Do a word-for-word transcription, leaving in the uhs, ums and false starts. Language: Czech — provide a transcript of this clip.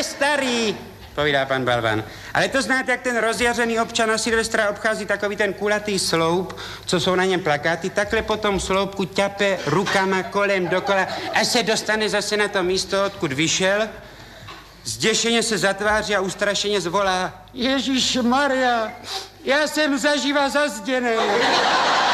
je starý, povídá pan Balvan. Ale to znáte, jak ten rozjařený občan na Silvestra obchází takový ten kulatý sloup, co jsou na něm plakáty, takhle po tom sloupku ťape rukama kolem dokola, až se dostane zase na to místo, odkud vyšel. Zděšeně se zatváří a ustrašeně zvolá: Ježíš Maria, já jsem zaživa zazděnej.